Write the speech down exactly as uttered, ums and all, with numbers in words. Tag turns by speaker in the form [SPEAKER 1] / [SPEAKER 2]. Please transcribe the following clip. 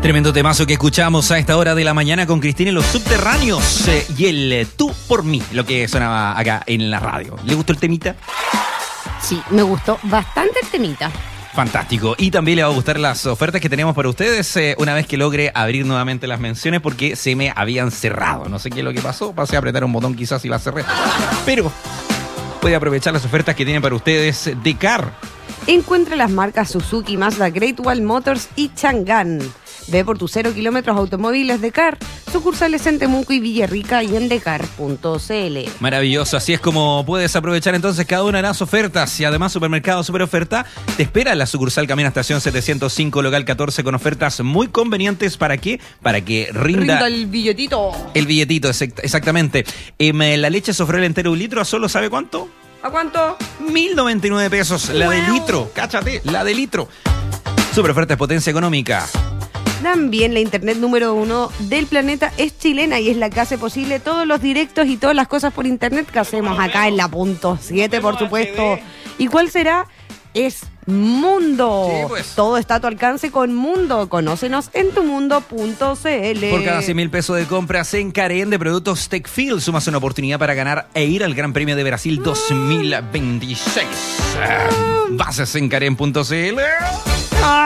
[SPEAKER 1] Tremendo temazo que escuchamos a esta hora de la mañana con Cristina y los Subterráneos eh, y el eh, Tú por mí, lo que sonaba acá en la radio. ¿Le gustó el temita?
[SPEAKER 2] Sí, me gustó bastante el temita.
[SPEAKER 1] Fantástico. Y también le va a gustar las ofertas que tenemos para ustedes eh, una vez que logre abrir nuevamente las menciones porque se me habían cerrado. No sé qué es lo que pasó, pasé a apretar un botón quizás y la cerré. Pero puede aprovechar las ofertas que tienen para ustedes de Car.
[SPEAKER 2] Encuentra las marcas Suzuki, Mazda, Great Wall Motors y Chang'an. Ve por tus cero kilómetros automóviles de Car. Sucursales en Temuco y Villarrica y en decar punto cl.
[SPEAKER 1] Maravilloso, así es como puedes aprovechar entonces cada una de las ofertas. Y además Supermercado Super Oferta te espera en la sucursal Camino Estación setecientos cinco, local catorce, con ofertas muy convenientes. ¿Para qué? Para que rinda,
[SPEAKER 2] rinda el billetito.
[SPEAKER 1] El billetito, exactamente. Eh, la leche Sofrel entera un litro, ¿a solo sabe cuánto?
[SPEAKER 2] ¿A cuánto?
[SPEAKER 1] mil noventa y nueve pesos, la de litro, cáchate, la de litro. Super oferta es potencia económica.
[SPEAKER 2] También la internet número uno del planeta es chilena y es la que hace posible todos los directos y todas las cosas por internet que hacemos acá en la punto siete, por supuesto. ¿Y cuál será? Es Mundo.
[SPEAKER 1] Sí, pues.
[SPEAKER 2] Todo está a tu alcance con Mundo. Conócenos en tu mundo punto cl.
[SPEAKER 1] Por cada cien mil pesos de compras en Carén de productos Techfield, sumas una oportunidad para ganar e ir al Gran Premio de Brasil dos mil veintiséis. Bases en Carén punto cl.